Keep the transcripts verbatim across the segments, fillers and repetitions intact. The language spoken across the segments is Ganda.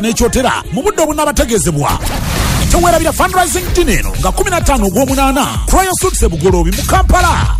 n'ekyotera mu budde obunnabategeezebwa. Teweerabira fundraising dinner eno nga kumi na ttaano ogw'omunaana Royal Suits Bugoloobi mu Kampala.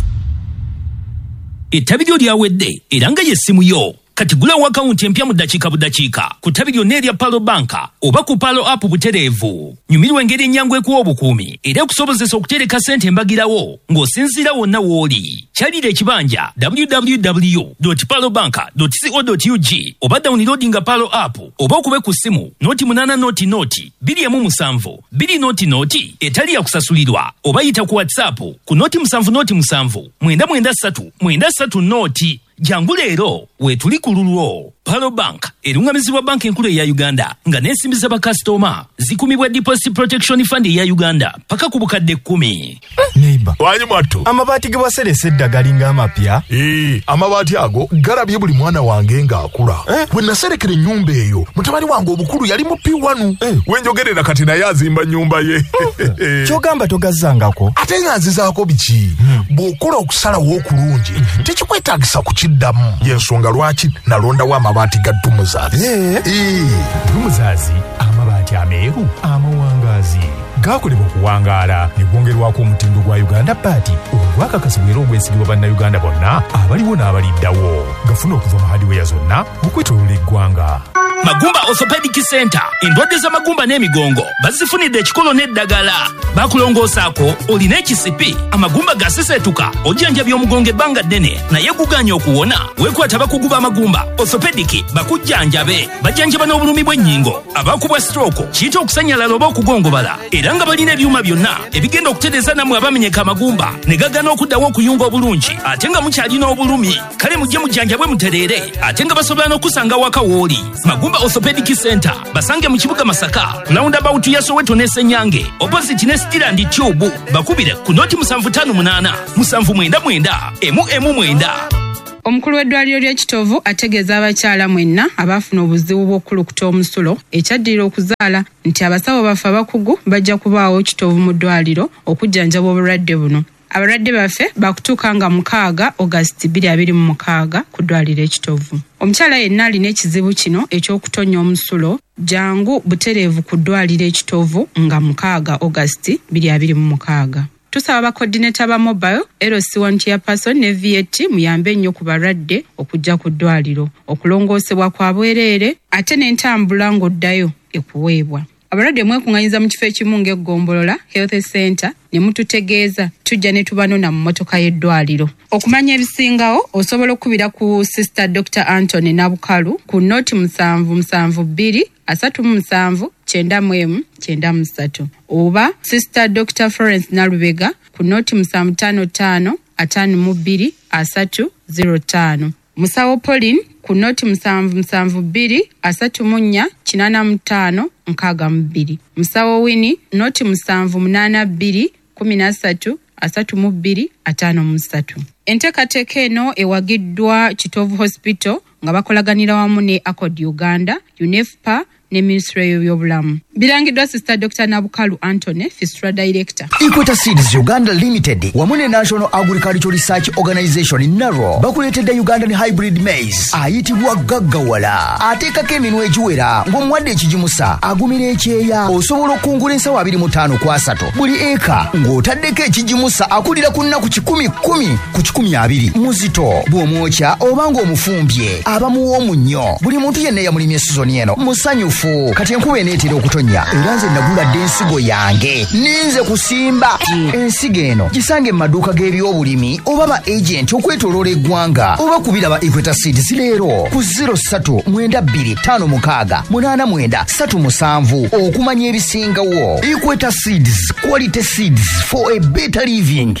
Ettabi lyo lyawedde era nga y'essimu yo. Kati gulawo akawunti empya mu ddakiika budakiika ku ttabi lyonna erya Palo Banka oba ku Palo App butereevu. Nyumirwa engeri ennyangu ekuwa obukuumi era okusobozesa okutereka ssente embagirawo ng'osinziira wonna w'oli. Kyalira ekibanja w w w dot palo banka dot co dot u g oba downloadinga Palo App oba okube ku ssimu noti munaana noti noti bbiri emu musanvu bbiri noti noti etali yakusasulirwa oba yita ku WhatsApp ku noti musanvu noti musanvu mwenda mwenda ssatu mwenda ssatu noti. Jangu leero weetuli ku lulwo. Palo Bank erungamizibwa banka enkulu eya Uganda nga n'ensimbi z'abakasitoma zikumibwa Deposit Protection Fund eya Uganda paka ku bukadde kkumi. Neighbor wanyi mwattu amabaati ge waserese edda galinga amapya. Ee, amabaati ago galabye buli mwana wange ng'akula. Eh? Bwe naserekera ennyumba eyo mutabani wange obukulu yali mu P one. Eh, wenjogerera kati naye azimba nnyumba ye. Kyogamba togazzangako. Ate nga nzizaako biki? Bw'okola okusalawo okulungi tekikwetaagisa kukiddamu. Y'ensonga lwaki nalondawo amabaati ga Dumuzaazi. Ee, Dumuzaazi amabaati ameeru amawangaazi gakolebwa okuwangaala ne gwongerwako omutindo gwa Uganda Party ogwakakasibwa era ogwesigibwa bannayuganda bonna abaliwo n'abaliddawo. Gafuna okuva mu hardware zonna okwetooloola eggwanga. Magumba Orthopedic Center endwadde z'amagumba n'emigongo bazifunidde ekikolo n'eddagala. Bakulongoosaako olina ekisipi amagumba gaseseetuka ojjanjabya omugongo ebbanga ddene naye guganya okuwona weekwata bakugu b'amagumba Orthopedic bakujjanjabe. Bajjanjaba n'obulumi bw'ennyingo abakubwa stroke kiyita okusanyalala oba okugongobala era nga balina ebyuma byonna ebigenda okutereeza nammwe abamenyeka amagumba ne gagana okuddawo okuyunga obulungi ate nga mukyalina obulumi kale mujje mujjanjabwe mutereere ate nga basobola n'okusanga waka wooli. Magumba Orthopedic Center basange mu kibuga Masaka roundabout ya Soweto ne Senyange opposite ne Steel and Tube bakubire ku noti musanvu ttaano munaana musanvu mwenda mwenda emu emu mwenda. Omukulu w'eddwaliro ly'Ekitovu ategeeza abakyala mwenna abaafuna obuzibu bw'okulukuta omusulo ekyaddira okuzaala nti abasawo baffe abakugu bajja kubaawo Kitovu mu ddwaliro okujjanjaba obulwadde buno. Abalwadde baffe bakutuuka nga mukaaga August bbiri abiri mu mukaaga ku ddwaliro Ekitovu. Omukyala yenna alina ekizibu kino eky'okutonya omusulo jangu butereevu ku ddwaliro Ekitovu nga mukaaga August bbiri abiri mu mukaaga. Tusaba bakoordinata ba mobile L C one chairperson ne V A T muyambe nnyo ku balwadde okujja ku ddwaliro okulongoosebwa kwa bwereere ate n'entambula ng'oddayo ekuweebwa. Abalwadde mwekuŋŋanyiza mu kifo ekimu ng'eggombolola Health Center ne mututegeeza tujja ne tubanona mu mmotoka y'eddwaliro. Okumanya ebisingawo osobola okubira ku Sister Doctor Anthony Nabukalu ku noti musanvu musanvu bbiri asatu mu musanvu kyenda mu emu kyenda mu ssatu oba Sister Doctor Florence Nalubega ku noti musanvu ttaano ttaano ataano mu bbiri asatu zero ttaano. Musawo Pauline ku noti musanvu musanvu bbiri asatu mu nnya kinaana mu ttaano nkaaga mu bbiri. Musawo Winnie noti musanvu munaana bbiri kumi na ssatu asatu mu bbiri ataano mu ssatu. Enteekateeka eno ewagiddwa Kitovu Hospital nga bakolaganira wamu ne Accord Uganda, UNEFPA ne Ministry y'ebyobulamu. Birangiddwa Sister Doctor Nabukalu Anthony, Fistra Director. Equator Seeds Uganda Limited wamu ne National Agricultural Research Organization N A R O bakuleetedde Ugandan Hybrid Maize ayitibwa gaggawala. Ateekako eminwe egiwera ng'omuwadde ekigimusa agumira ekyeya osobola okungula ensawo abiri mu ttaano ku asatu buli eka ng'otaddeko ekigimusa akulira ku nnaku kikumi kkumi ku kikumi abiri muzito bw'omwokya oba ng'omufumbye abamuwa omunnyo. Buli muntu yenna eyamulimye sizoni eno musanyufu kati enkuba eneetera okutonya era nze naguladde ensigo yange ninze kusimba. Ensigo eno gisange mu maduuka g'ebyobulimi oba ba agenti okwetooloola eggwanga oba kubira ba Equator Seeds leero ku zero ssatu mwenda bbiri ttaano mukaaga munaana mwenda ssatu musanvu okumanya ebisingawo. Equator Seeds, quality seeds for a better living.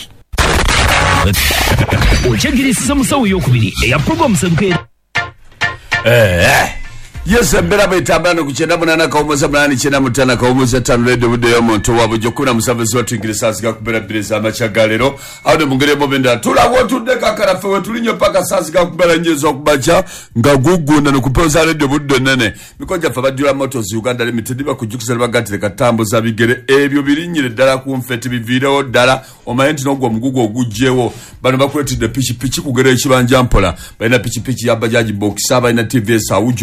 Okyagirisiza musawo ey'okubiri eya program sebukeera. Eh yes mbera betambana ku kyenda munana kawumuza munani kyenda mutana kawumuza ttano radio budde y'omuntu wabwe jokuna musavuzi wa twingirisa zika kubera bireza amachagalero awde mungere mobenda tulawo tudde kakara fewe tulinyo paka sazika kubera nyezo okubacha nga gugunda nokupoza radio budde nene mikoja fabadira motors Uganda Limited bakujukiza bagatire katambo za bigere ebyo birinyire dala ku mfeti bivirewo dala omayenti nogwa mugugo ogujjewo bano bakuletide pichi pichi kugera ekibanja mpola baina pichi pichi ya bajaji box aba ina T V S awuju tukutu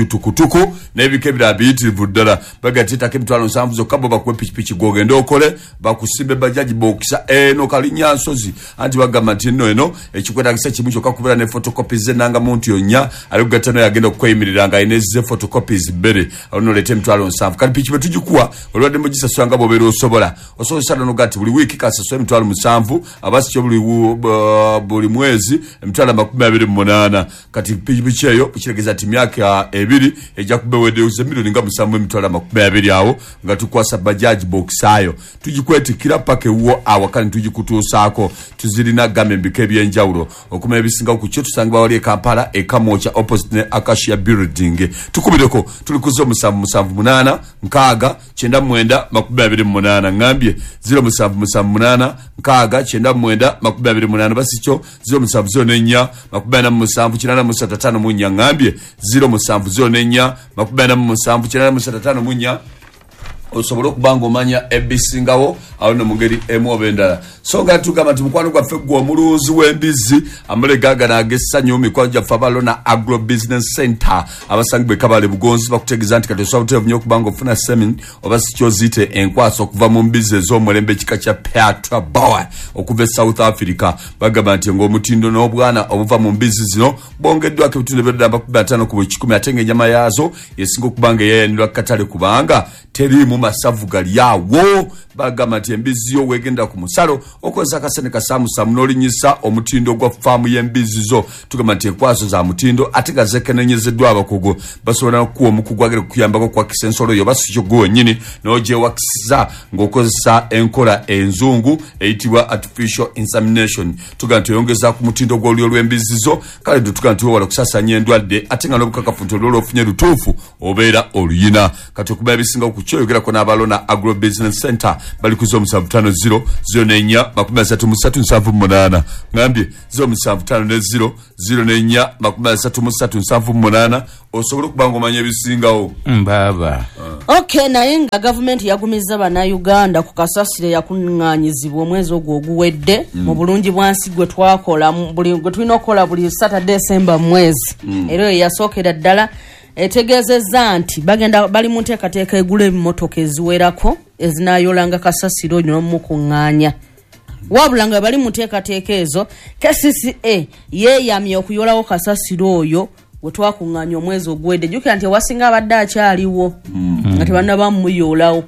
tuku n'ebika ebirala biyitirivu ddala bagatitako emitwalo nsanvu zokka bo bakuwe pikipiki gwogenda okole bakusimba bajaji bokisa eno kalinya nsozi anti bagamba nti nno eno ekikwetagisa kimu kyokka kubeera ne photocopies z'ennanga muntu yonna ali kugatano yagenda okweyimirira nga ayina ezze photocopies bbere olinoleeta emitwalo nsanvu kati piki bwe tugikuwa olwadde mugisasula nga bw'obeera osobola osobola noga nti buli wiiki kasasula emitwalo musanvu abasikyo buli uh, buli mwezi emitwalo amakumi abiri mu munaana kati pikipiki eyo kitegeeza nti myaka ebiri ejja kubewedeuza emiliyoni nga musanvu emitwalo amakumi abiri awo nga tukwasa bajaji box ayo tugikwetikira paka ewuwo awakani tugikutuusaako tuzirina gamba embika ebyenjawulo okumanya ebisingawo ku kyo tusangibwa wali e Kampala e Kamwokya opposite ne Acacia building tukubireko tuli kuzo musanvu musanvu munaana nkaaga kyenda mwenda makumi abiri mu munaana ngambye ziro musanvu musanvu munaana nkaaga kyenda mwenda makumi abiri mu munaana basikyo ziro musanvu ziro n'ennya makumi ana mu musanvu kinaana mu ssatu ataano mu nnya ngambye ziro musanvu ziro n'ennya makumi ana mu musanvu kinaana mu ssatu ataano mu nnya osobola okubanga omanya ebisingawo awo no mungeri emu oba endala so nga tugamba nti mukwano gwaffe gwe omulunzi w'embizi amulegagana ag'essanyu mikwano gyaffe abalona agro business center abasangibwa ekabale bugonzi bakutegeeza nti kati osobola buteevu nnyo okubanga ofuna semin oba si kyoziyite enkwasa okuva mu mbizi ez'omulembe ekika kya Petra Boy okuva e South Africa bagamba nti ng'omutindo n'obwana obuva mu mbizi zino bongeddwako ebitundu ebiredde amakumi ataano ku buli kikumi ate ng'ennyama yaazo yesinga okubanga yeeyanirwa katale kubanga terimu masavu gali awo bagamba nti embizi yo wegenda ku musalo okozesa akasene kasaamusaamu n'olinyisa omutindo gwa faamu y'embizi zo tugamba nti enkwaso za mutindo ate nga zekenenyezeddwa abakugu basobola okuwa omukugu agere kukuyambako kwakisa ensolo yo basikyo gwennyini n'ogyewakisiza ng'okozesa enkola enzungu eyitibwa artificial insemination tugamba nti oyongeza ku mutindo gw'olyo lw'embizi zo kale tugamba nti wewala okusaasanya endwadde ate nga n'obukakafu nti olwo lwofunye lutuufu obeera oluyina kati okuba ebisingawo ku kyoyogerako n'abalona agro business center bali kuzo omusanvu ttaano ziro ziro n'ennya makumi asatu mu ssatu nsanvu mu munaana ngambye ziro musanvu ttaano ne ziro ziro n'ennya makumi asatu mu ssatu nsanvu mu munaana osobola okubanga omanya ebisingawo mbaba okay naye nga gavumenti yagumiza bannayuganda ku kasasiro yakuŋŋaanyizibwa omwezi ogwo oguwedde mu bulungi bwansi gwe twakola gwe tulina okukola buli Saturday December mu mwezi era eyo yasookera ddala etegeezezza nti bagenda bali mu nteekateeka egula emmotoka eziwerako ezinayolanga kasasiro n'omukuŋŋaanya wabula nga bali mu nteekateeka ezo K C C A yeeyamye okuyolawo kasasiro oyo we twakuŋŋaanya omwezi ogwedde jjukira nti ewasinga abadde akyaliwo nga tebanna bamuyolawo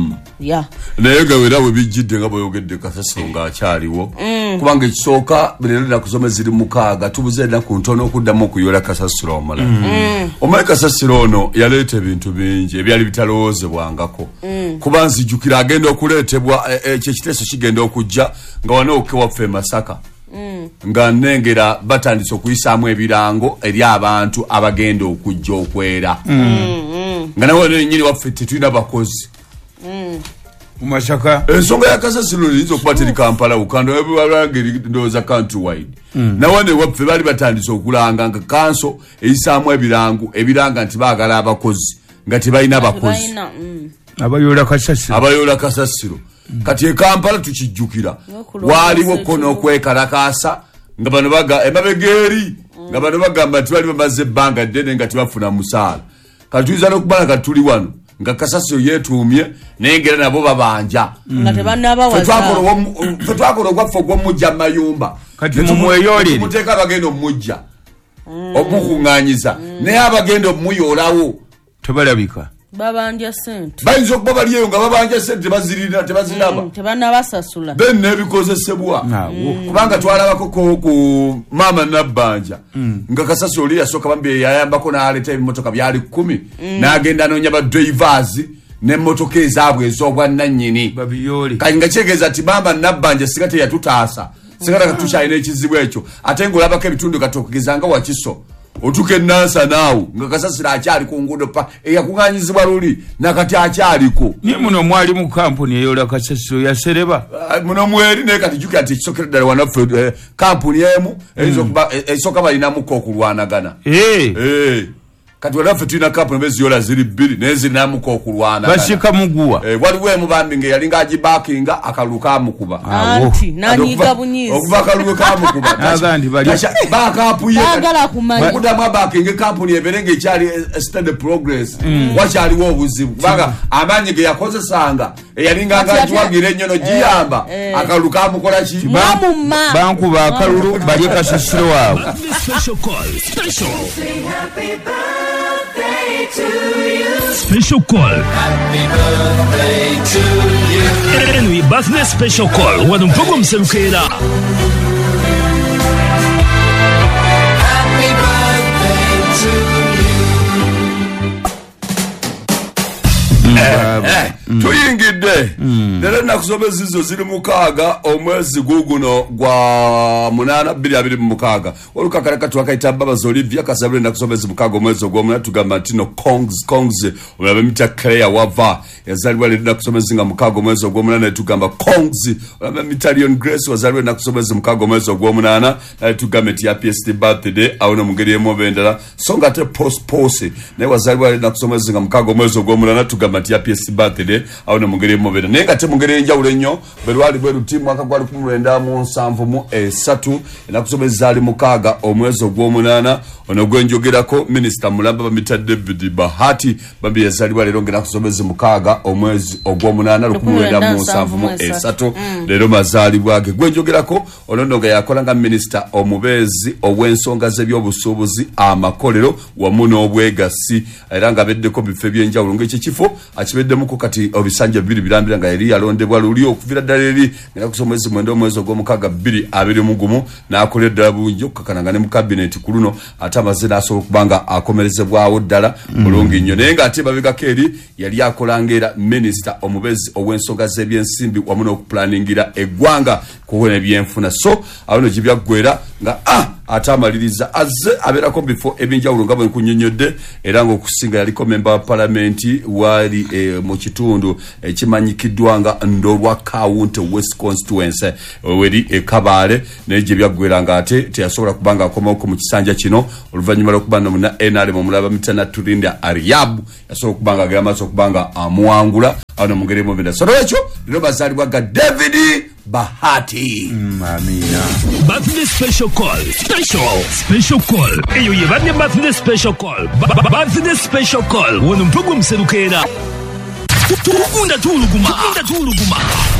ya naye gawera we bijjidde nga bweyogedde kasasiro ng'akyaliwo kubanga ekisooka leero nakusoma ziri mukaaga tubuze ennaku ntono okuddamu okuyola kasasiro omulala omanyi kasasiro ono yaleeta ebintu bingi ebyali bitalowoozebwangako kuba nzijjukira agenda okuleetebwa ekyo ekiteeso kigenda okujja nga wanooke waffe e Masaka nga nnengera batandise okuyisaamu ebirango eri abantu abagenda okujja okwera nga nawe nennyini waffe tetulina bakozi mu Masaka ensonga ya kasasiro yinza okuba teri Kampala ukanda ebibalanga ndowooza countrywide nawe ne waffe bali batandise okulanga nga kanso eyisaamu ebirango ebiranga nti baagala abakozi nga tebalina bakozi abayola kasasiro abayola kasasiro kati e Kampala tukijjukira waaliwo ko n'okwekalakaasa nga bano baga emabegeri nga bano bagamba nti bali bamaze ebbanga ddene nga tebafuna musaala kati tuyinza n'okubala kati tuli wano nga kasasiro yeetuumye nengera nabo babanja nga tebannabawaza fe twakola ogwaffe ogw'omujja mu mayumba kati mumweyolere muteeka abagenda omujja omukuŋŋaanyiza naye abagenda omuyolawo tebalabika babanja sente bayinza okuba baliyeyo nga babanja sente tebazirina tebaziraba tebannabasasula then n'ebikozesebwa kubanga twalabako ku maama nabbanja nga kasasiro oli yasooka bambi yayambako n'aleeta ebimotoka byali kkumi n'agenda anoonya badrivers n'emmotoka ezaabwe ez'obwannannyini kati nga kyegeeza nti maama nabbanja singa teyatutaasa singa takatukyalina ekizibu ekyo ate ng'olabako ebitundu kati okugeza nga wakiso otuke nansa naawo nga kasasiro akyali ku nguudo pa eyakuŋŋaanyizibwa luli nakati akyaliko naye muno mwali mu kampuni eyola kasasiro yasereba muno mweri naye kati jjukira nti ekisokera ddala wanaffe kampuni emu esooka balinamuko okulwanagana kati walafe tulina kampuni beziola ziri bbiri naye zirinamuka okulwana basika muguwa eh, waliwo emu bambi nga yalinga agibakinga akalulu kamukuba anti nanyiga bunyizi okuva akalulu kamukuba agandi bali bakapuye bagala kumanya okudamu abakinga kampuni eberenga ekyali steady progress wakyaliwo obuzibu kubanga amaanyi ge yakozesanga eyalinga nga agiwagira ennyo giyamba akalulu kamukola ki bankuba akalulu bali kasasiro waabwe Special call. Special. Happy birthday to you. Special call. Happy birthday to you. And we birthday special call. What a program selukera. Happy birthday to you. Eh, eh. Tuyingidde lero nakusomeza zizo ziri mukaaga omwezi guguno gwa munana bbiri abiri mu mukaaga olukakala kati wakaita Babazi Olivia kasabire nakusomeza mukaaga omwezi ogw'omuna tugamba ntino kongs kongs olabe mita Claire wava yazaliwa lero nakusomeza nga mukaaga omwezi ogw'omunana tugamba kongs olabe mita Leon Grace wazaliwa nakusomeza mukaaga omwezi ogw'omunana na tugamba ti happy birthday awono mungeri emobendala songa te post post naye wazaliwa lero nakusomeza nga mukaaga omwezi ogw'omunana tugamba ti happy birthday awone mungere mobera nenga ate mungere njawulo nnyo berwali bweru timu akagwali kumulenda mu nsanvu mu esatu enakusomeza ali mukaaga omwezi ogw'omunana ono gwenjogerako minister Mulamba Bamita David Bahati bambi yazaliwa lero ngena kusomeza mukaaga omwezi ogw'omunana lukumulenda mu nsanvu mu esatu lero mazali bwage gwenjogerako ono ndonga yakola nga minister omubezi ow'ensonga z'ebyobusuubuzi amakolero wamu n'obwegasi era nga beddeko bife byenjawulo ng'ekyo kifo akibeddemu kati obisanja bibiri birambira nga yali alondebwa luli okuvira ddala eri ngera kusomeza mwendo omwezi ogw'omukaaga bbiri abiri mugumu n'akola eddala bulungi okukakananga ne mu kabineti ku luno ate amaze n'asobola okubanga akomerezebwawo ddala bulungi nnyo naye ng'ate babegako eri yali akolanga era minisita omubezi ow'ensonga z'ebyensimbi wamu n'okupulaningira eggwanga kuwona ebyenfuna so awono gye byaggwera nga ah ate amaliriza azze abeerako mu bifo ebyenjawulo nga bwe nkunyonnyodde era ng'okusinga yaliko memba wa palamenti wali e, mu kitundu ekimanyikiddwa nga Ndolwa Kawunti West Constituency weri e Kabaale naye gye byaggwera ng'ate teyasobola kubanga akomaoko mu kisanja kino oluvannyuma lw'okuba no muna N R M omulaba Mitana Tulinda Ariabu yasobola okubanga agera maaso okubanga amuwangula awono mungeri mubenda so lwekyo lero bazaalibwa ga David Bahati amina birthday special call special special call eyo ye badde birthday special call birthday special call wono mpugu mserukera tukunda tuluguma tukunda tuluguma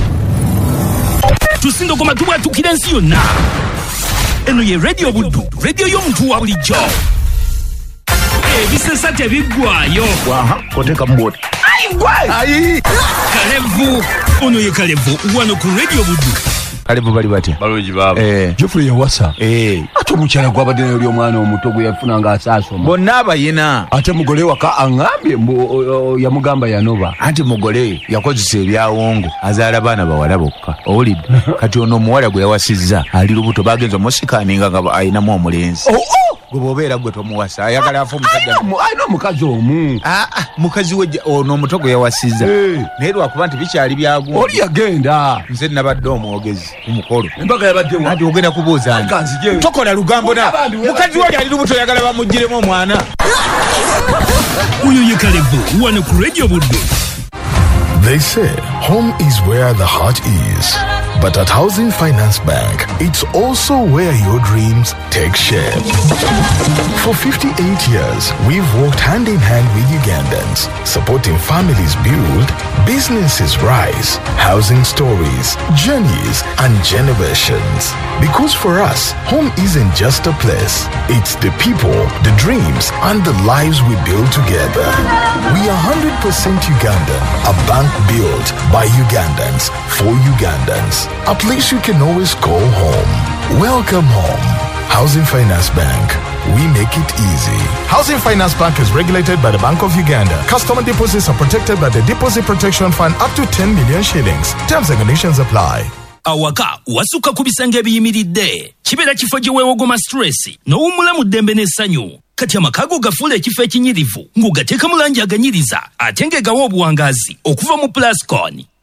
tusindo koma tubwa tukira nsi yonna eno ye radio buddu radio y'omuntu wa bulijjo ebisesa tebiggwayo waha koteka mboti ayi gwe ayi Kalevu ono ye Kalevu wano ku radio buddu Kalevu bali batya balungi baba eh Geoffrey yawasa eh ate omukyala gwabadde nayo omwana omuto gwe yafunanga asaasoma bonna abayina ate mugole waka angambye mbu yamugamba yanoba anti mugole yakozesa ebyawongo azaala baana bawala bokka owulidde kati ono omuwala gwe yawasizza ali lubuto bagenza musikaninga nga ayinamu omulenzi gwe bwobeera gwe tomuwasa ayagala afa omusajja ayina omukazi omu mukazi we ono omuto gwe yawasizza naye lwakuba nti bikyali byago oli yagenda nze nabadde omwogezi kumukolo embaga yabadde anti ogenda kubuuza tokola lugambo na mukazi we ali lubuto yagala bamugiremu omwana oyo ye Kalevu wano ku radio buddu. They say home is where the heart is. But at Housing Finance Bank, it's also where your dreams take shape. For fifty-eight years, we've worked hand in hand with Ugandans, supporting families build, businesses rise, housing stories, journeys, and generations. Because for us, home isn't just a place. It's the people, the dreams, and the lives we build together. We are one hundred percent Ugandan, a bank built by Ugandans, for Ugandans. A place you can always call home. Welcome home. Housing Finance Bank. We make it easy. Housing Finance Bank is regulated by the Bank of Uganda. Customer deposits are protected by the Deposit Protection Fund up to ten million shillings. Terms and conditions apply. Awaka wasuka kubisanga ebiyimiridde kibeera kifo gye weewogoma stress n'owummula mu ddembe n'essanyu kati amakago gafuula ekifo ekinyirivu ng'ogateeka mu langi aganyiriza ate ng'egawa obuwangazi okuva mu Plascon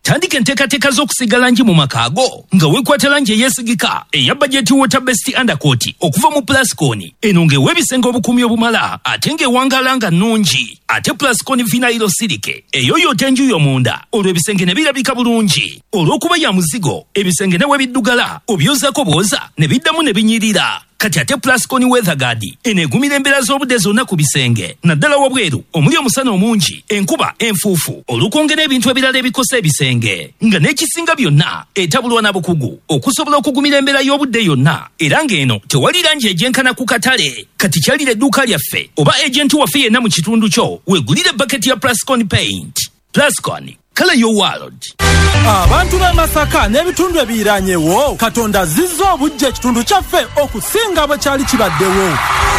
tandika enteekateeka z'okusiga langi mu makaago nga weekwata langi eyeesigika eya bajeti waterbest undercoat okuva mu Plascon. Eno ng'ewa ebisenge obukuumi obumala ate ng'ewangaala nga nnungi. Ate Plascon vinyl silike eyoyota enjuuyo munda olwo ebisenge ne birabika bulungi. Olw'okuba ya muzigo ebisenge ne we biddugala obyozaako bwoza ne biddamu ne binyirira. Kati ate Plascon weatherguard eneegumira embeera z'obudde zonna ku bisenge naddala wabweru omuli omusana omungi, enkuba, enfuufu, olukwongera ebintu ebirala ebikosa ebisenge. Nga n'ekisinga byonna etabulwa na bukugu okusobola okugumira embeera y'obudde yonna. Era ng'eno tewali langi egyenkana ku katale. Kati kyalira edduuka lyaffe oba ejenti waffe yenna mu kitundu kyo weegulire baketi ya Plascon paint. Plascon, color your world. Abantu b'e Masaka n'ebitundu ebiriranyewo Katonda zizza obujja ekitundu kyaffe okusinga bwe kyali kibaddewo.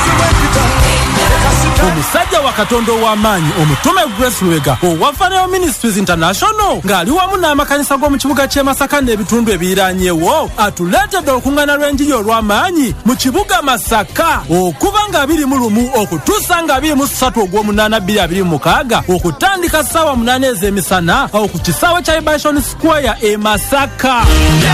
Omusajja wa Katonda ow'amaanyi omutume Grace Lwega owa Fanayo Ministries International ng'ali wamu n'amakanisa g'omu kibuga ky'e Masaka n'ebitundu ebiriranyewo atuleetedde olukuŋŋaana lw'enjiri olw'amaanyi mu kibuga Masaka okuva nga abiri mu lumu okutuusa nga abiri mu ssatu ogw'omunaana bbiri abiri mu mukaaga okutandika ssaawa munaana ez'emisana awo ku kisaawe kya Ibashon Square e Masaka.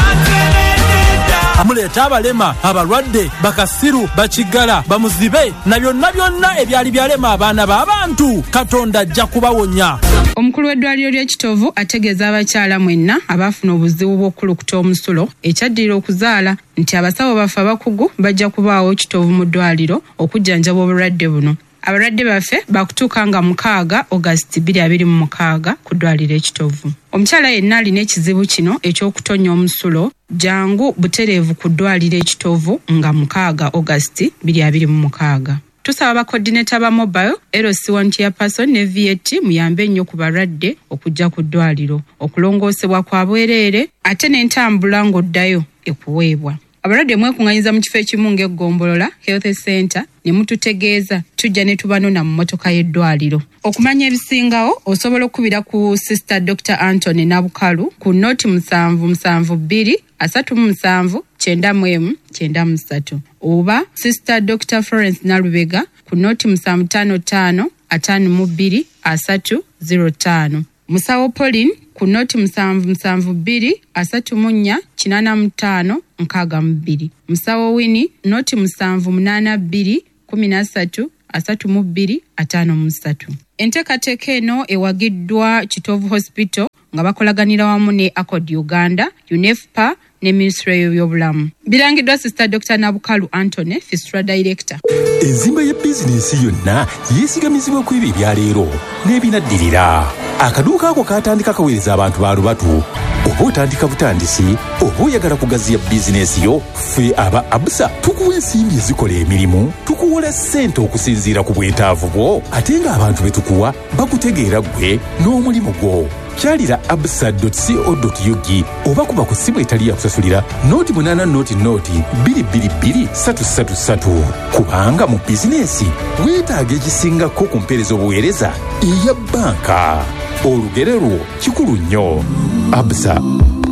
Amuleeta abalema, abalwadde, bakasiru, bakigala, bamuzibe na byonna byonna ebyali byalema abaana b'abantu. Katonda ajja kubawonya. Omukulu w'eddwaliro ly'ekitovu ategeeza abakyala mwenna abaafuna obuzibu bw'okulukuta omusulo ekyaddirira okuzaala nti abasawo baffe abakugu bajja kubaawo kitovu mu ddwaliro okujjanjaba obulwadde buno. Abalwadde baffe bakutuuka nga mukaaga August bbiri abiri mu mukaaga ku ddwaliro ekitovu. Omukyala yenna alina ekizibu kino eky'okutonya omusulo jangu butereevu ku ddwaliro ekitovu nga mukaaga August bbiri abiri mu mukaaga. Tusaba bakoordineta ba mobile L C one chairperson ne V A T muyambe nnyo ku balwadde okujja ku ddwaliro okulongoosebwa kwa bwereere ate n'entambula ng'oddayo ekuweebwa. Abalwadde mwekuŋŋanyiza mu kifo ekimu ng'eggombolola Health Center ne mututegeeza tujja ne tubanona mu mmotoka y'eddwaliro. Okumanya ebisingawo osobola okubira ku Sister Doctor Anthony Nabukalu ku noti musanvu musanvu bbiri asatu mu musanvu kyenda mu emu kyenda mu ssatu oba Sister Doctor Florence Nalubega ku noti musanvu ttaano ttaano ataano mu bbiri asatu zero ttaano. Musawo Pauline ku noti musanvu musanvu bbiri asatu mu nnya kinaana mu ttaano nkaaga mu bbiri. Musawo Winnie noti musanvu munaana bbiri kumi na ssatu asatu mu bbiri ataano mu ssatu. Enteekateeka eno ewagiddwa Kitovu Hospital nga bakolaganira wamu ne Accord Uganda, UNEFPA ne Ministry y'ebyobulamu. Birangiddwa Sister Doctor Nabukalu Anthony, Fistra Director. Enzimba ya bizinensi yonna yeesigamizibwa ku ebyo ebyaleero n'ebinaddirira. Akaduuka ako katandika kaweereza abantu ba lubatu. Oba otandika butandisi, oba oyagala kugaziya bizinensi yo, ffe aba Absa tukuwa ensimbi ezikola emirimu, tukuwola ssente okusinziira ku bwetaavu bwo, ate ng'abantu be tukuwa bakutegeera ggwe n'omulimu gwo. Kyalira absa dot co dot u g oba kuba ku ssimu etali ya kusasulira noti munaana noti noti bbiri bbiri bbiri ssatu ssatu ssatu. Kubanga mu bizinensi weetaaga ekisingako ku mpeereza obuweereza eya bbanka. Olugero lwo kikulu nnyo. Absa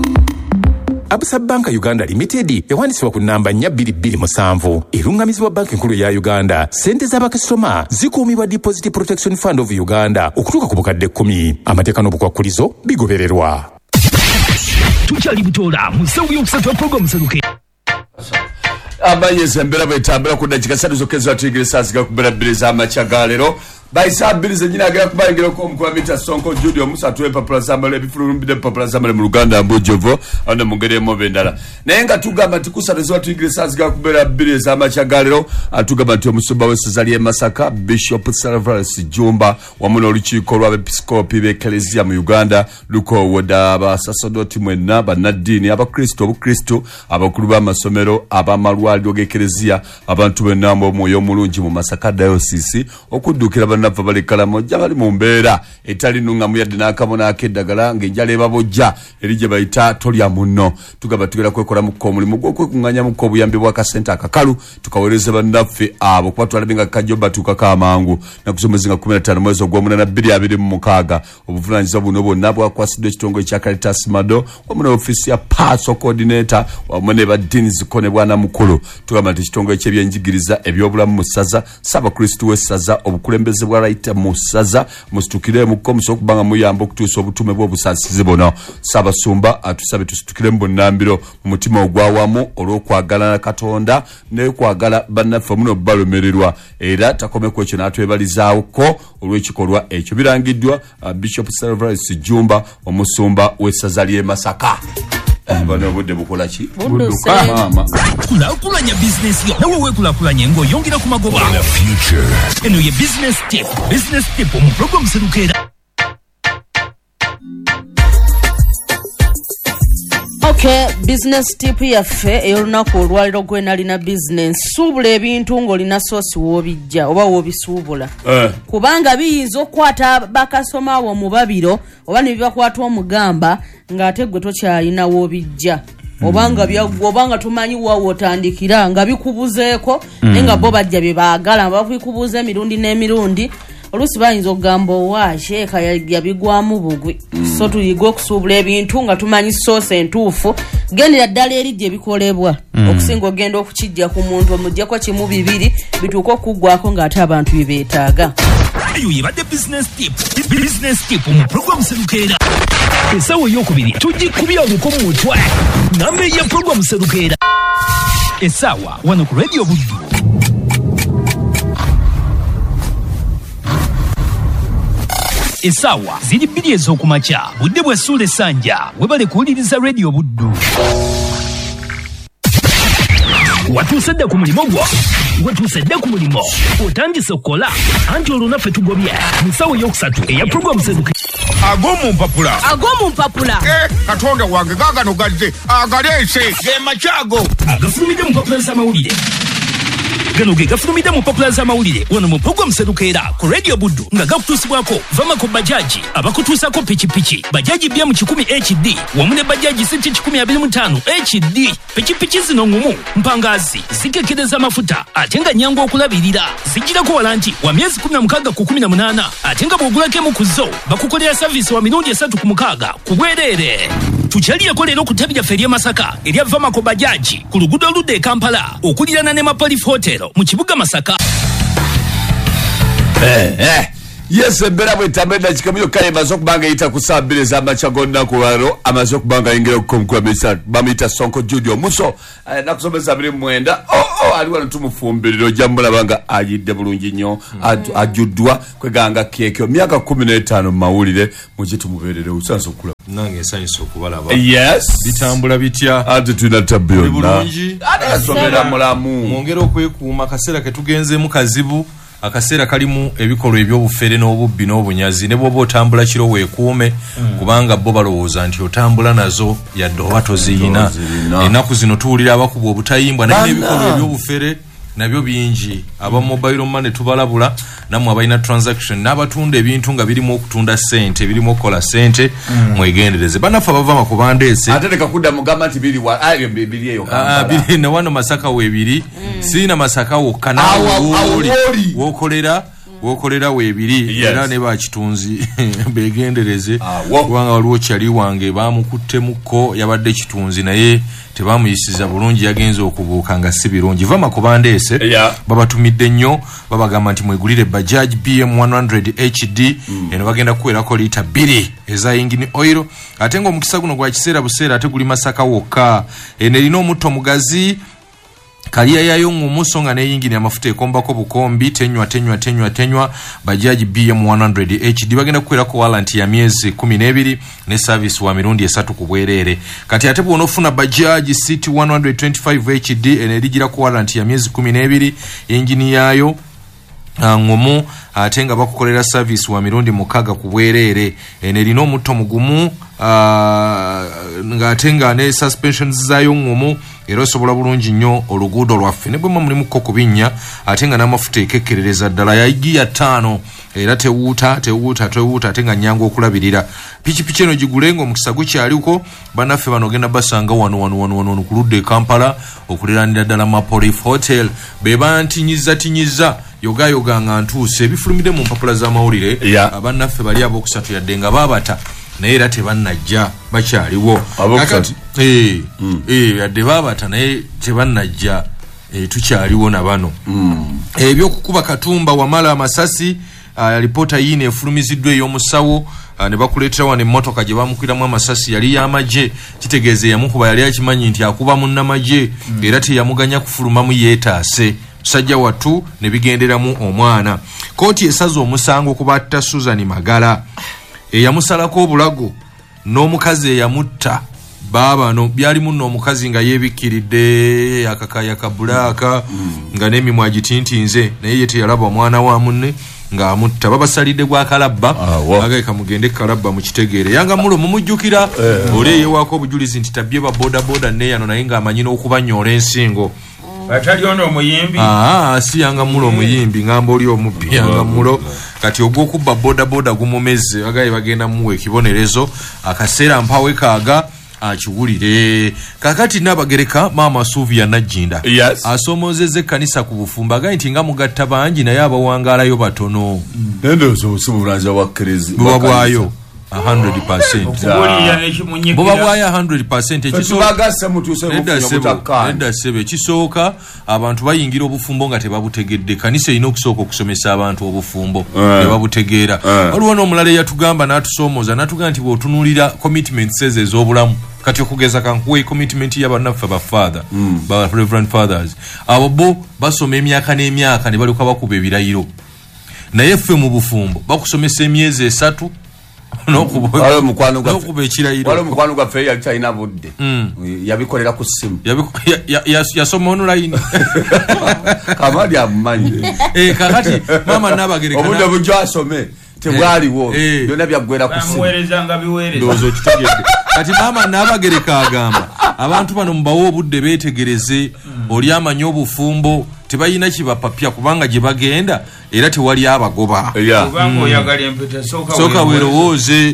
Absa Banka Uganda Limited ewandiisibwa ku nnamba nnya bbiri bbiri musanvu erungamizibwa banka enkulu ya Uganda. Ssente z'abakasitoma zikuumibwa Deposit Protection Fund of Uganda okutuuka ku bukadde kkumi. Amateeka n'obukwakkulizo bigobererwa. Tukyali butola musawo y'okusatu programu seruke. Abayeze mbera betambira ku dakika ssatu zokka ezatuyigire saa ziga kubera bbiri z'amakya ga leero. Baisa bbiri zenyina agera kubayingira ko omukulu wa Mita Sonko Judy omusatu w'empapula z'amale ebifulumbide empapula z'amale mu Luganda Mbujovo ano mu ngeri emu endala. Naye nga tugamba nti kusatu ezatuyigire saa ziga kubera bbiri ez'amakya ga leero atugamba nti omusumba w'essaza ly'e Masaka Bishop Salvaris Jumba wamu n'olukiiko lw'abepiskopi b'Eklezia mu Uganda lukoowodde abasaserdoti mwenna bannaddiini abakristo obukristo abakulu b'amasomero ab'amalwaliro g'Eklezia abantu bonna omwoyo omulungi mu Masaka Diocese okuddukira nava balekalamo jabali mu mbeera etali nungamu yadde n'akabona ak'eddagala ng'enjala ebabojja eri gye bayita tolya munno. Tugamba tugera kwekolamuko omulimu gw'okwekuŋŋaanyamuko obuyambi bw'akasente akakalu tukaweereza bannaffe abo kuba twalabe nga kajjo batuukako amangu nakusomezi nga kumi na ttaano mwezi ogw'omunaana bbiri abiri mu mukaaga. Obuvunaanyizibwa buno bwonna bwakwasiddwa ekitongole kya Caritas Mado wamu ne ofiisi ya Paso Coordinator wamu ne baddiini zikone bwana mukulu. Tugamba nti ekitongole ky'ebyenjigiriza ebyobulamu mu ssaza Ssaabakristu w'essaza obukulembeze bwa right musaza musitukire muko musokubanga muyamba okutuusa obutume bw'obusaasizi buno Ssaabasumba atusabe tusitukire mu nnambiro mu mutima ogwawamu olw'okwagala Katonda ne kwagala bannaffe muno balomererwa era takomeko ekyo n'atwebalizaawoko olw'ekikolwa ekyo birangiddwa uh, Bishop Severus Jumba omusumba w'essaza ly'e Masaka. Bano budde bukola ki? Budduka mama. Kulakulanya business yo. Nawe wekulakulanya ng'oyongera ku magoba. Eno ye business tip. Business tip mu program Serukera. Okay, business tip yaffe ey'olunaku olwaliro gwe nalina business. Suubula ebintu ng'olina soosi w'obijja oba w'obisuubula. Eh. Kubanga biyinza okukwata bakasoma awo mu babiro oba ne bibakwata omugamba ng'ate gwe tokyalina w'obijja. Obanga byagwa obanga tumanyi wa wotandikira nga bikubuzeeko naye nga bo bajja bye baagala bakikubuza emirundi n'emirundi. Olusi bayinza okugamba owa sheeka yabigwamu bugwi mm. So tuyiga okusuubula ebintu nga tumanyi soose entuufu gendera ddala eri gye bikolebwa mm. Okusinga ogenda okukijja ku muntu omuggyako kimu bibiri bituuka okuggwako ng'ate abantu bye beetaaga. Eyo yebadde business tip. Business tip mu program Serukera. Essawa ey'okubiri tugikubya omuko mu mutwe namba ya program Serukera. Essawa wano ku Radio Buddu. Esawa ziri bbiri ez'okumakya budde bwa Ssuula Essanja webale kuwuliriza Radio Buddu. Watuuse dda ku mulimo gwo, watuuse dda ku mulimo, otandise okukola anti olwo naffe tugobye mu ssaawa ey'okusatu eya program Serukera. Ag'omu mpapula Ag'omu mpapula eh Katonda wange gaagano gazze agaleese ge makyago agafulumidde mu mpapula z'amawulire. Gano ge gafulumidde mu mpapula z'amawulire wano mu program Serukera ku Radio Buddu nga gakutuusibwako Vamako bajaji abakutuusako pikipiki bajaji bya mu kikumi H D wamu ne bajaji senti kikumi abiri mu ttaano H D. Pikipiki zino ngumu mpangazi zikekereza amafuta ate nga nnyangu okulabirira zigirako walanti wa myezi kumi na mukaaga ku kumi na munaana ate nga bw'ogulako emu ku zo bakukolera savisi wa mirundi esatu ku mukaaga ku bwereere. Tukyaliyeko leero ku ttabi lyaffe ery'e Masaka erya Vamako bajaji ku luguudo oludda e Kampala okulirana ne Mapolif Hotel mu kibuga Masaka. Eh eh yes embeera bw'etambula dakika mu kale emaze okubanga eyita ku ssaawa bbiri ez'amakya g'olunaku olwaleero amaze okubanga ayingira okukomukula minisita bamuyita Sonko Judy Omuso ennaku z'omwezi abiri mu mwenda oh ali wano tumufumbirira ojja mmulaba nga ayidde bulungi nnyo ajjuddwa kweganga keekyo myaka kumi n'etaano mu mawulire mujje tumubeerere usanze okula nange nsanyusa okubalaba. Yes bitambula bitya ate tulina ttabu yonna bulungi ate asomera mulamu mwongera okwekuuma akaseera ke tugenzeemu kazibu akaseera kalimu ebikolwa eby'obufere n'obubbi n'obunyazi ne bw'oba otambula kiro weekuume mm. kubanga bo balowooza nti otambula nazo yadde oba toziyina. Ennaku zino tuwulira abakuba obutayimbwa naye n'ebikolwa eby'obufere nabyo bingi aba mobile money tubalabula namwe abalina transaction n'abatunda ebintu nga birimu okutunda sente birimu okukola sente mm. mwegendereze banafa bava makubandeese ate leka kudda mugamba nti biri wa ayo biri eyo Kampala biri ne wano Masaka weebiri mm. sina Masaka wokana woli wokolera wokolera weebiri era ne bakitunzi begendereze kubanga waliwo kyali wange bamukuttemu yabadde kitunzi naye tebamuyisiza bulungi yagenze okubuuka nga si birungi Vama kubandeese yeah. babatumidde nnyo babagamba nti mwegulire Bajaj B M one hundred H D mm. eno bagenda kuweerako liita bbiri eza engine oil ate ng'omukisa guno gwa kiseera buseera ate guli Masaka wokka eno erina omutto mugazi kaliya yayo ngumuso nga neyingini amafuta ekombako bukombi tenywa tenywa tenywa tenywa Bajaj B M one hundred H D bagenda kukwirako warranty ya myezi kumi n'ebiri ne service wa mirundi esatu ku bwereere kati ate bw'onofuna Bajaj City one twenty-five H D enerigira ku warranty ya myezi kumi n'ebiri engine yayo ngomu ate nga bakukolera service wa mirundi mukaga ku bwereere enerina omutto mugumu nga ate nga ne suspensions zayo ngomu era osobola bulungi nnyo oluguudo lwaffe ne bwe mulimu ko kubinnya ate nga n'amafuta ekekkerereza ddala yagi ya ttaano era tewuuta tewuuta tewuuta ate nga nnyangu okulabirira pikipiki eno gigule ng'omukisa gukyaliko bannaffe bano ogenda basanga wano wano wano wano ku ludda e Kampala okuliranira ddala Mapolif Hotel be bantinyiza tinyiza yoga yoga nga ntuuse ebifulumidde mu mpapula z'amawulire yeah. abannaffe bali abokusatu yadde nga baabata naye era tebannajja bakyaliwo kakati eh mm. eh yadde baabata naye tebannajja eh tukyaliwo na bano mm. ebyokukuba katumba wamala amasasi alipoota yiino efulumiziddwa ey'omusawo ne bakuleetera wano emmotoka gye bamukwiramu amasasi yali y'amagye kitegeeza eyamukuba yali akimanyi nti akuba munnamagye era teyamuganya kufulumamu yeetaase musajja wattu ne bigenderamu omwana. Kooti esaze omusango ku batta Susan Magala eyamusalako obulago n'omukazi eyamutta baabano byalimu nno omukazi nga yeebikkiridde akakaya ka bulaaka nga n'emimwa agitintinze naye ye teyalaba omwana wa munne ng'amutta babasalidde gwa kalabba agayika mugende kalabba mu kitegeere yanga mulo mumujjukira oli eyewaako obujulizi nti tabbye ba bodaboda neeyano naye ng'amanyi n'okubanyoola ensingo atali ono omuyimbi aa si yanga mulo omuyimbi ngamba oli omubbi yanga mulo kati ogw'okubba bodaboda gumumeze bagaye bagenda muwa ekibonerezo akaseera mpawe kaaga akiwulire kakati Nabagereka maama Suvia Najinda yes. asomoozezza ekkanisa ku bufumbo agaye nti nga mugatta bangi naye abawangaalayo batono nendooza obusobolanza wakkirizi buba bwayo one hundred percent buba bwayo one hundred percent edda sebe ekisooka abantu bayingira obufumbo nga tebabutegedde kanisa erina okusooka okusomesa abantu obufumbo ne babutegeera waliwo n'omulala eyatugamba n'atusoomooza n'atugamba nti bw'otunuulira commitments ezo ez'obulamu kati okugeza kankuwa commitment y'abannaffe ba father ba reverend fathers abo bo basoma emyaka n'emyaka ne balyoka bakuba ebirayiro naye ffe mu bufumbo bakusomesa emyezi esatu waliwo mukwano mukwano gwaffe yali talina budde yabikolera ku ssimu yasoma online kamali amumanyi kakati maama Nabagereka obudde bujjo asome tebwaliwo byonna byaggwera ku ssimu ndowooza okitegedde kati maama Nabagereka agamba abantu bano mubawe obudde beetegereze oli amanyi obufumbo tebayina kibapapya kubanga gye bagenda era tewali abagoba sooka weerowooze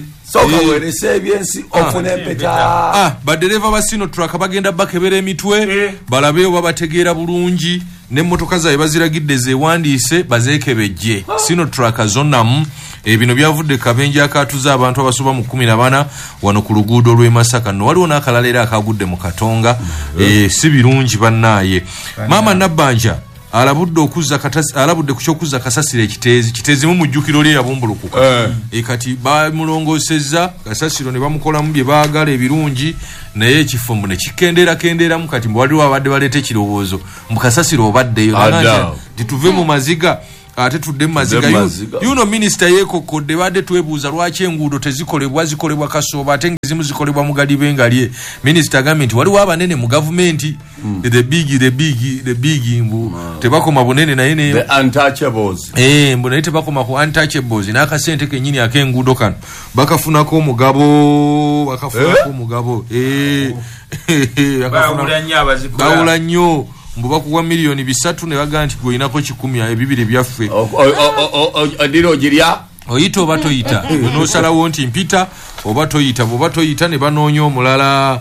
badereva ba Sinotrack bagenda bakebera emitwe balabeyo babategeera bulungi n'emmotoka zaabwe baziragidde zeewandiise bazeekebejje Sinotrack zonnamu ebino byavudde kabenje akatuza abantu abasoba mu kumi na bana wano ku luguudo lw'e Masaka no waliwo n'akalala era akagudde mu Katonga si birungi bannaaye maama Nabbanja alabudde okuza katasi alabudde kuchokuza kasasira ekiteezi kiteezi mu mujjukiro lye yabumbulukuka e kati bamulongosezza kasasiro ne bamukola mu bye baagala ebirungi naye ekifumbo ne kikendera kendera mu kati mbwaliwo abadde balete kirowoozo mu kasasiro obaddeyo nanga tituve mu maziga ate tudde maziga yuno minister yekokodde badde twebuuza lwaki enguudo tezikolebwa zikolebwa Kasooba ate ngezimu zikolebwa mu Galibenga lye minister agambye nti waliwo abanene mu gavumenti the big the big the big mbu tebakoma bunene naye ne the untouchables eh mbu naye tebakoma ku untouchables n'akasente kenyini ak'enguudo kano bakafunako omugabo bakafunako omugabo eh bawula nnyo mbu bakuwa miliyoni bisatu ne bagaa nti gweinako kikumi ebibiri byaffe odira ogirya oyita oba toyita n'osalawo nti mpita oba toyita bw'oba toyita ne banoonya omulala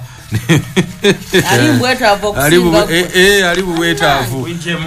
ali bubwetaavu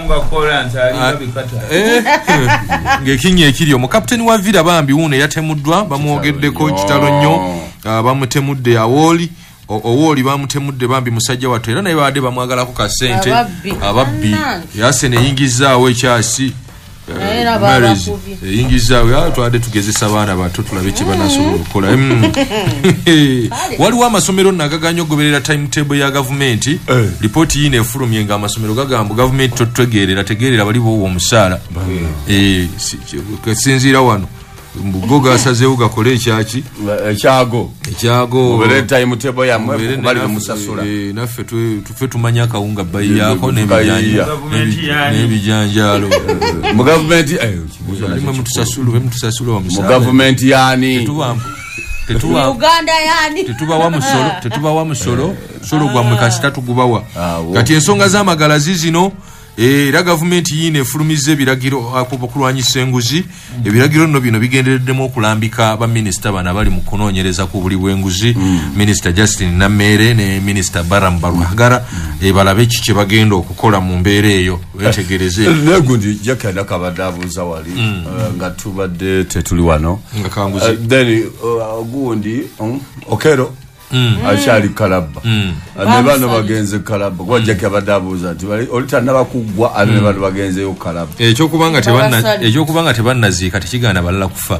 ng'ekinya ekiryo mukapiteni wa Villa Bambi wuuno yatemuddwa bamwogeddeko kitalo nnyo bamutemudde awooli owooli bamutemudde Bambi musajja wattu era naye baadde bamwagalako kasente ababbi yase ne yingizaawo ekyasi marriage eyingizaawo twadde tugezesa baana bato tulabe kye banasobola okukola waliwo amasomero nagaganya okugoberera timetable ya gavumenti lipooti yiino efulumye nga amasomero gagamba gavumenti totegeerera tegeerera bali boowa omusaala sinziira wano mbugo gasazeewo gakole ekyaki ekyago ekyago mubere timetable yamwe bali musasula naffe tufe tumanya akawunga bayi yako n'ebijanjaalo mu gavumenti limwe mutusasula mutusasula mu gavumenti yani tetubawa musolo tetubawa musolo solo gwammwe kasita tugubawa kati ensonga z'amagala zizino era gavumenti yiino efulumizza ebiragiro okulwanyisa enguzi ebiragiro nno bino bigendereddemu okulambika baminisita bano abali mu kunoonyereza ku buli bw'enguzi minisita Justin Nammere ne minisita Baramu Barwagara balabe ki kye bagenda okukola mu mbeera eyo wetegereze negundi jakanda kabadde abuuza wali nga tubadde tetuli wano nga kanguzi then gundi okero akyali kalabba ne bano bagenze kalabba gwajjako abadde abuuza nti olitannaba kuggwa ate ne bano bagenzeyo kalabba ekyokubanga tebannaziika tekigaana balala kufa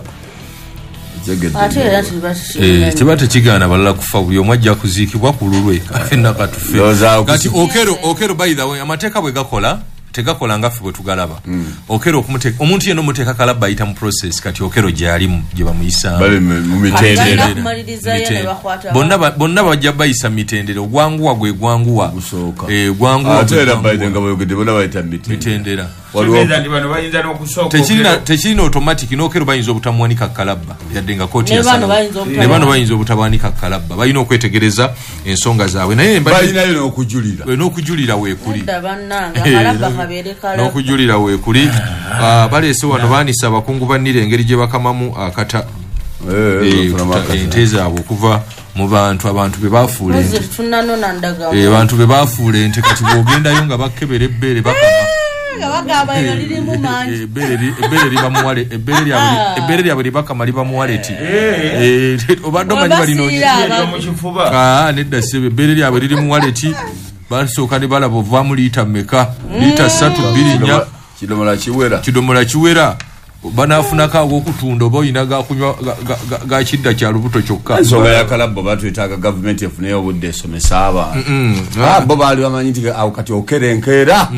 kiba tekigaana balala kufa buli omu ajja kuziikibwa ku lulwe fenna katufe kati okero okero by the way amateeka bwe gakola tegakola nga ffe bwe tugalaba okero okumuteeka omuntu yenna omuteeka kalabba ayita mu process kati okero gyalimu gye bamuyisaamu bonna bajja bayisa mitendera ogwanguwa gwe gwanguwa mitendera tekirina automatic n'okero bayinza obutamuwanika kalabba yadde nga kooti ne bano bayinza obutabawanika kalabba balina okwetegereza ensonga zaabwe naye n'okujulira weekuli n'okujulira weekuli baleese wano baanisa abakungu bannira engeri gye bakamamu akata ente zaabwe okuva mu bantu abantu be bafuula abantu be bafuula ente kati bw'ogendayo nga bakebera ebbeere bakama ebbeere lyabwe libakama liba muwaleti obadde omanyi balinoonedda sebe ebbeere lyabwe liri muwaleti basooka ne balaba ovaamu liita mmeka liita ssatu bbiri nnya kidomola kiwera banaafunako ag'okutunda oba oyina gakunywa gakidda kya lubuto kyokka ensonga ya kalabba batwetaaga gavumenti efuneyo obudde esomesa abantu bo baali bamanyi nti awo kati okerenkeera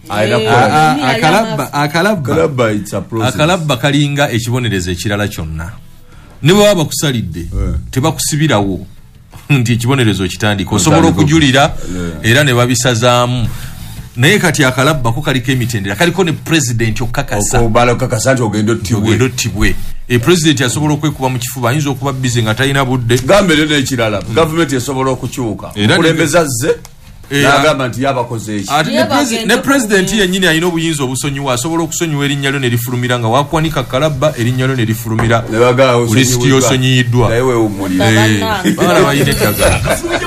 akalabba kalinga ekibonerezo ekirala kyonna ne bwe baba bakusalidde tebakusibirawo nti ekibonerezo kitandika osobola okujulira era ne babisazaamu naye kati akalabba ko kaliko emitendera kaliko ne president okakasa nti ogenda ottibwe president asobola okwekuba mu kifuba ayinza okuba bize nga talina budde gambe lyo nekirala gavumenti esobola okukyuka okulembeza zze n'agamba nti yabakoze eki ne president yennyini alina obuyinza obusonyiwa asobola okusonyiwa erinnya lyo ne lifulumira nga wakuwanika kalabba erinnya lyo ne lifulumira ku lisiti y'osonyiyiddwa baala balina eddagala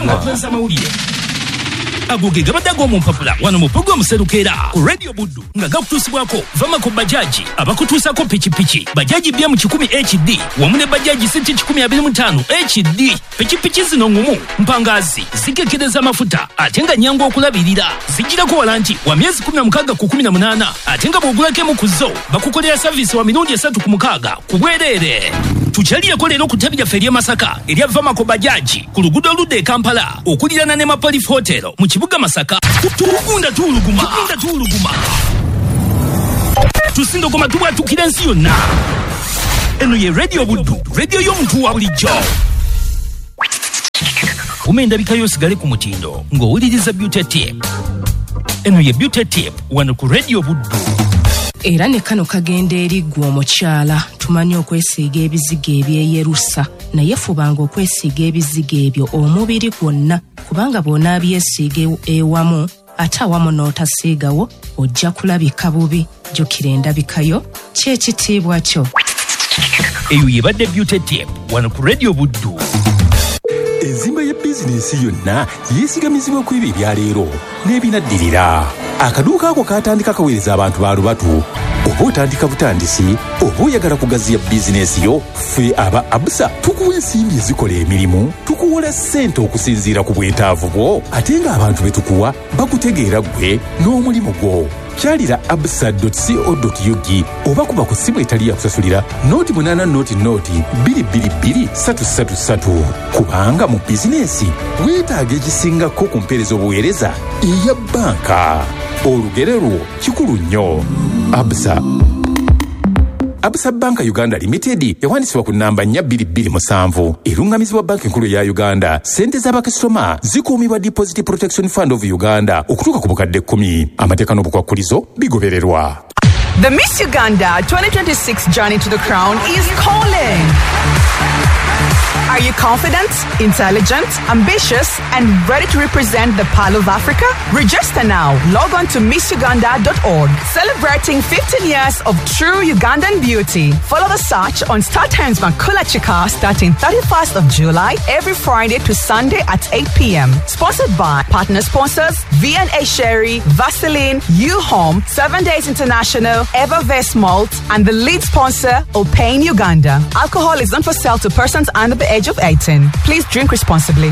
ago ge gabadde ag'omumpapula wano mu pulogulamu Serukeera ku radio Buddu nga gakutuusibwako vamako bajaji abakutuusako pikipiki bajaji bya mu kikumi H D wamu ne bajaji senti kikumi abiri mu ttaano H D pikipiki zino ngumu mpangazi zikekereza amafuta ate nga nyangu okulabirira zijirako wala nti wa myezi kumi na mukaaga ku kumi na munaana ate nga bw'ogulako emu ku zo bakukolera saviisi wa mirundi esatu ku mukaaga ku bwereere tukyalireko leero ku ttabi lyaffe ery'e Masaka erya vamako bajaji ku luguudo oludda e Kampala okulirana ne Mapolif Hotel mu kibuga Masaka tugunda tuuluguma tugunda tuuluguma tusindogoma tubwatukira ensi yonna eno ye radio Buddu radio y'omuntu wa bulijjo kuma endabika y'osigale ku mutindo ng'owuliriza beauty tip eno ye beauty tip wano ku radio Buddu era ne kano kagenda eri ggwe omukyala tumanyi okwesiiga ebizigo ebyeyerusa naye fubanga okwesiiga ebizigo ebyo omubiri gwonna kubanga bw'onaabyesiiga ewamu ate awamu n'otasiigawo ojja kulabika bubi jjukira endabikayo kyekitiibwa kyo eyo yebadde beauty tip wano ku radio Buddu enzimba ya bizinensi yonna yeesigamizibwa ku ebyo ebyaleero n'ebinaddirira akaduuka ako katandika kaweereza abantu ba lubatu oba otandika butandisi oba oyagala kugaziya bizinensi yo ffe aba abusa tukuwa ensimbi ezikola emirimu tukuwola ssente okusinziira ku bwetaavu bwo ate ng'abantu be tukuwa bakutegeera ggwe n'omulimu gwo kyalira absa co ug oba kuba ku ssimu etali yakusasulira nooti munaana nooti nooti bbiri bbiri bbiri ssatu ssatu ssatu kubanga mu bizinensi weetaaga ekisingako ku mpeereza obuweereza eya bbanka olugere lwo kikulu nnyo absa absa banka uganda limited ewanisibwa ku nnamba nnya bbiri bbiri musanvu erungamizibwa banka enkulu ya uganda ssente z'abakasitoma zikuumibwa deposit protection fund of uganda okutuuka ku bukadde kkumi amateeka n'obukwakkulizo bigobererwa. The Miss Uganda twenty twenty-six journey to the crown is calling. Are you confident, intelligent, ambitious, and ready to represent the Pearl of Africa? Register now. Log on to miss uganda dot org. Celebrating fifteen years of true Ugandan beauty. Follow the search on Star Times Makula Chika starting thirty-first of July every Friday to Sunday at eight p.m. Sponsored by partner sponsors V and A Sherry, Vaseline, U-Home, Seven Days International, Evervest Malt, and the lead sponsor, Opain Uganda. Alcohol is not for sale to persons under the age age of eighteen. Please drink responsibly.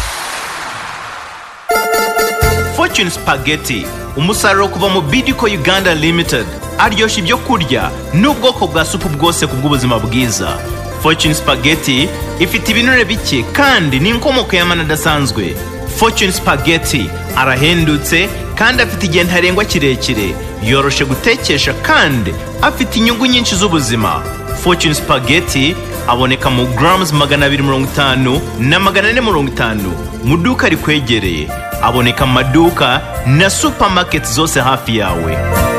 Fortune Spaghetti, umusaruro kuva mu Bidco Uganda Limited, aryoshya ibyo kurya n'ubwoko bwa supu bwose ku bw'ubuzima bwiza. Fortune Spaghetti ifite ibinure bike kandi ni inkomoko y'amana adasanzwe. Fortune Spaghetti arahendutse kandi afite igihe ntarengwa kirekire, yoroshe gutekesha kandi afite inyungu nyinshi z'ubuzima. Fortune Spaghetti aboneka mu grams magana abiri mirongo itanu na magana ane mirongo itanu mu duka rikwegereye. Aboneka mu maduka na supermarket zose hafi yawe.